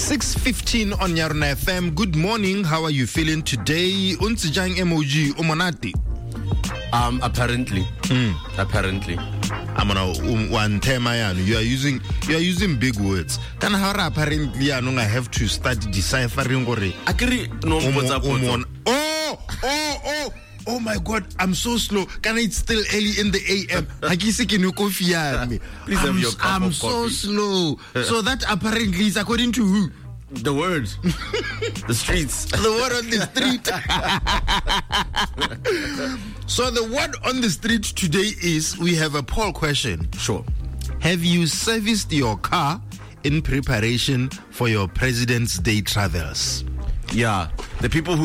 6:15 on Yarna FM. Good morning. How are you feeling today? Unsijang emoji umonati. Apparently. I'm gonna one time you are using big words. Can how apparently I have to start deciphering or Oh my God, I'm so slow. Can it's still early in the AM? Please have your cup I'm of so coffee. slow. So that apparently is according to who? The word. The streets. The word on the street. So the word on the street today is, we have a poll question. Sure. Have you serviced your car in preparation for your President's Day travels? Yeah. The people who